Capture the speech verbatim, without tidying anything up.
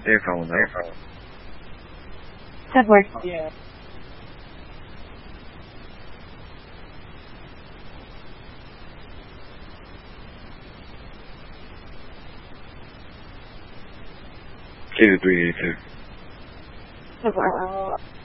Earphone, no? That works. Yeah. Two three eight two. That works.